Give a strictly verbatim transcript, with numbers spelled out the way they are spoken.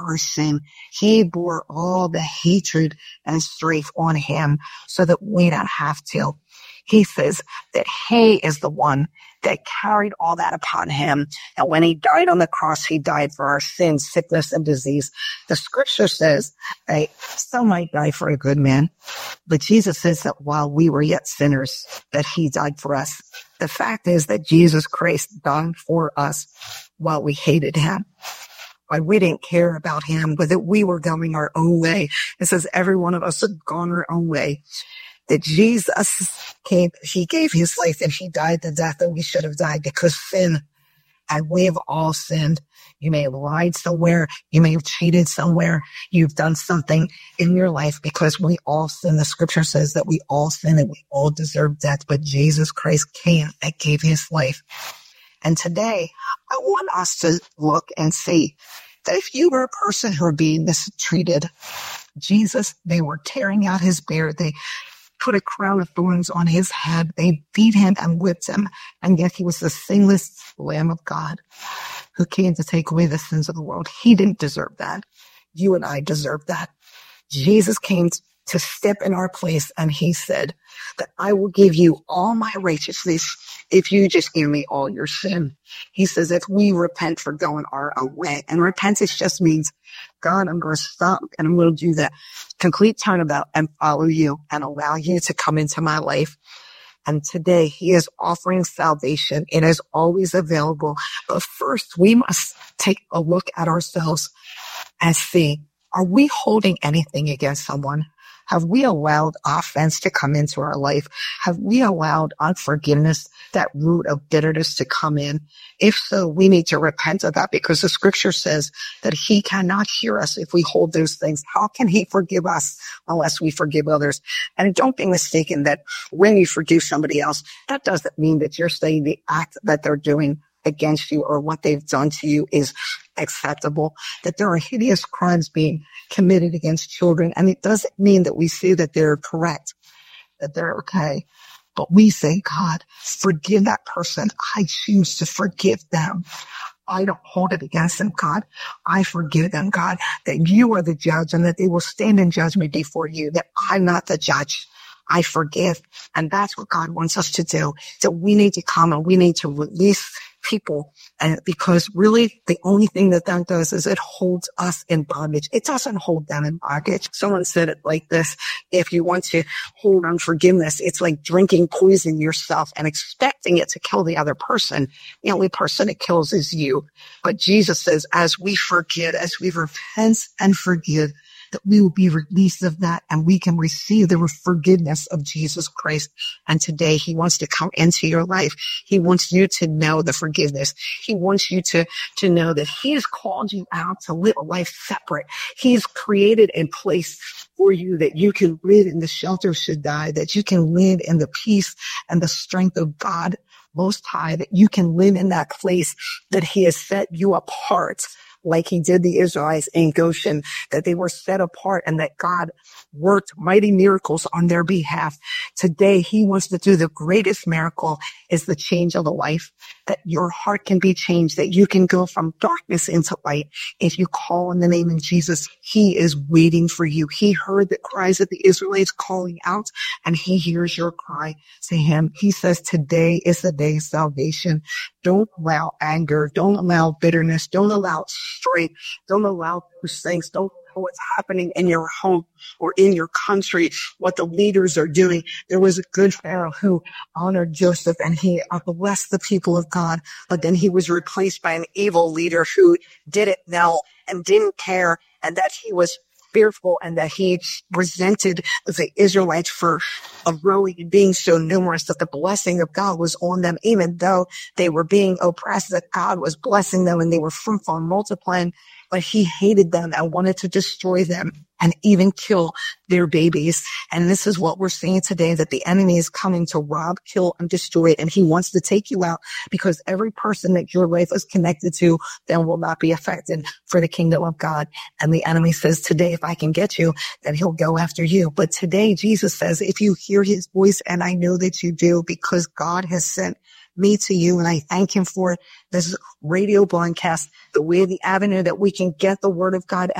our sin. He bore all the hatred and strife on him so that we don't have to. He says that he is the one that carried all that upon him. And when he died on the cross, he died for our sins, sickness, and disease. The scripture says, right, some might die for a good man, but Jesus says that while we were yet sinners, that he died for us. The fact is that Jesus Christ died for us while we hated him. But we didn't care about him, but that we were going our own way. It says every one of us had gone our own way. That Jesus came, he gave his life and he died the death that we should have died because sin, and we have all sinned. You may have lied somewhere. You may have cheated somewhere. You've done something in your life because we all sin. The scripture says that we all sin and we all deserve death, but Jesus Christ came and gave his life. And today I want us to look and see that if you were a person who were being mistreated, Jesus, they were tearing out his beard. They put a crown of thorns on his head. They beat him and whipped him. And yet he was the sinless Lamb of God who came to take away the sins of the world. He didn't deserve that. You and I deserve that. Jesus came to step in our place, and he said that I will give you all my righteousness if you just give me all your sin. He says if we repent for going our own way, and repentance just means, God, I'm going to stop and I'm going to do that complete turnabout and follow you and allow you to come into my life. And today he is offering salvation. It is always available. But first we must take a look at ourselves and see, are we holding anything against someone? Have we allowed offense to come into our life? Have we allowed unforgiveness, that root of bitterness, to come in? If so, we need to repent of that because the scripture says that he cannot hear us if we hold those things. How can he forgive us unless we forgive others? And don't be mistaken that when you forgive somebody else, that doesn't mean that you're saying the act that they're doing against you or what they've done to you is acceptable, that there are hideous crimes being committed against children. And it doesn't mean that we say that they're correct, that they're okay. But we say, God, forgive that person. I choose to forgive them. I don't hold it against them, God. I forgive them, God, that you are the judge and that they will stand in judgment before you, that I'm not the judge. I forgive. And that's what God wants us to do. That we need to come and we need to release people. And because really the only thing that that does is it holds us in bondage. It doesn't hold them in bondage. Someone said it like this: if you want to hold unforgiveness, it's like drinking poison yourself and expecting it to kill the other person. The only person it kills is you. But Jesus says, as we forgive, as we repent and forgive, that we will be released of that and we can receive the forgiveness of Jesus Christ. And today he wants to come into your life. He wants you to know the forgiveness. He wants you to, to know that he has called you out to live a life separate. He's created a place for you that you can live in the shelter of Shaddai, that you can live in the peace and the strength of God Most High, that you can live in that place that he has set you apart, like he did the Israelites in Goshen, that they were set apart and that God worked mighty miracles on their behalf. Today, he wants to do the greatest miracle, is the change of a life, that your heart can be changed, that you can go from darkness into light. If you call on the name of Jesus, he is waiting for you. He heard the cries of the Israelites calling out, and he hears your cry to him. He says, today is the day of salvation. Don't allow anger. Don't allow bitterness. Don't allow strife. Don't allow those things. Don't know what's happening in your home or in your country, what the leaders are doing. There was a good Pharaoh who honored Joseph and he blessed the people of God, but then he was replaced by an evil leader who didn't know and didn't care, and that he was fearful, and that he resented the Israelites for growing and being so numerous, that the blessing of God was on them, even though they were being oppressed, that God was blessing them and they were fruitful and multiplying. But he hated them and wanted to destroy them and even kill their babies. And this is what we're seeing today, that the enemy is coming to rob, kill, and destroy. And he wants to take you out, because every person that your life is connected to then will not be affected for the kingdom of God. And the enemy says, today, if I can get you, then he'll go after you. But today, Jesus says, if you hear his voice, and I know that you do, because God has sent me to you. And I thank him for this radio broadcast, the way, the avenue that we can get the word of God